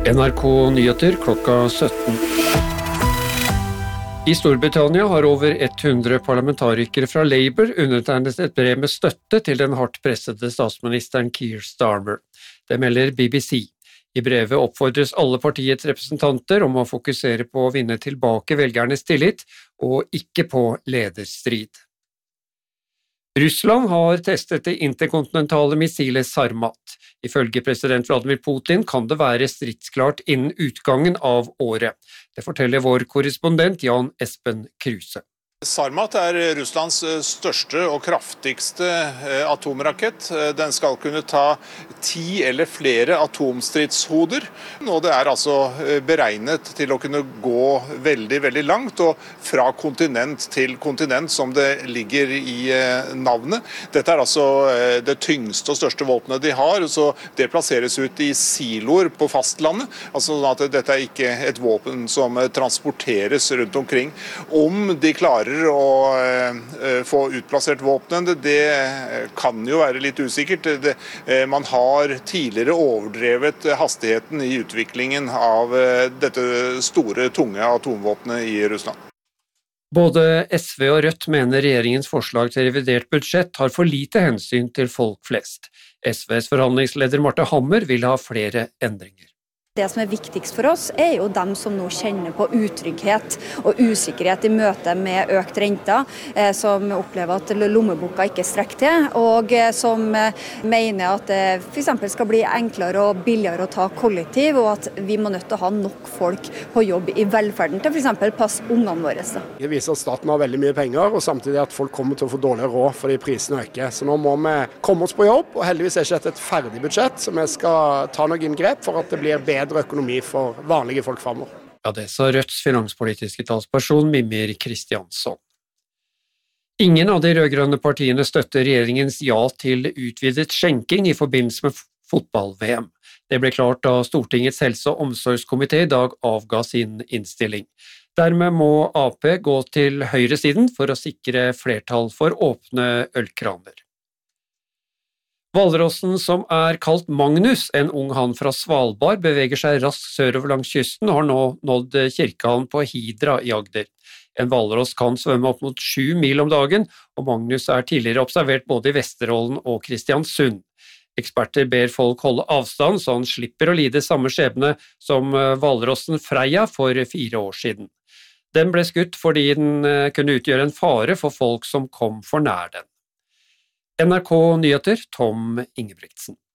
NRK Nyheter klokka 17. I Storbritannia har over 100 parlamentarikere fra Labour undertegnet et brev med støtte til den hardt pressede statsministeren Keir Starmer. Det melder BBC. I brevet oppfordres alle partiets representanter om å fokusere på å vinne tilbake velgernes tillit, og ikke på lederstrid. Russland har testet det interkontinentale missilet Sarmat. Ifølge president Vladimir Putin kan det være stridsklart innen utgangen av året. Det forteller vår korrespondent Jan Espen Kruse. Sarmat Russlands største og kraftigste atomrakett. Den skal kunne ta 10 eller flere atomstridshoder. Og det altså beregnet til å kunne gå veldig, veldig langt, og fra kontinent til kontinent, som det ligger i navnet. Dette altså det tyngste og største våpenet de har, så det plasseres ut i siloer på fastlandet. Altså at dette ikke et våpen som transporteres rundt omkring. Om de klarer å få utplassert våpnene, det kan jo være litt usikkert. Man har tidligere overdrevet hastigheten i utviklingen av dette store, tunge atomvåpenet i Russland. Både SV og Rødt mener regjeringens forslag til revidert budsjett har for lite hensyn til folk flest. SVs forhandlingsleder Marte Hammer vil ha flere endringer. Det som viktigst for oss jo dem som nå kjenner på utrygghet og usikkerhet i møte med økt rente, som opplever at lommeboka ikke strekker til, og som mener at det for eksempel skal bli enklere og billigere å ta kollektiv, og at vi må nødt til å ha nok folk på jobb i velferden til for eksempel passe ungene våre. Det viser at staten har veldig mye penger, og samtidig at folk kommer til å få dårligere råd fordi prisene øker. Så nå må vi komme oss på jobb, og heldigvis ikke dette et ferdig budsjett, så vi skal ta noen grep for at det blir bedre økonomi for vanlige folk fremover. Ja, det sa Rødts finanspolitiske talsperson Mimir Kristiansson. Ingen av de rødgrønne partiene støtter regjeringens ja til utvidet skjenking i forbindelse med fotball-VM. Det ble klart da Stortingets helse- og omsorgskomité i dag avga sin innstilling. Dermed må Ap gå til høyresiden for å sikre flertall for åpne ølkraner. Hvalrossen, som kalt Magnus, en ung hann fra Svalbard, beveger seg raskt sørover langs kysten og har nå nådd Kirkehavn på Hidra i Agder. En hvalross kan svømme opp mot 7 mil om dagen, og Magnus tidligere observert både i Vesterålen og Kristiansund. Eksperter ber folk holde avstand, så han slipper å lide samme skjebne som hvalrossen Freya for 4 år siden. Den ble skutt fordi den kunne utgjøre en fare for folk som kom for nær den. NRK Nyheter, Tom Ingebrigtsen.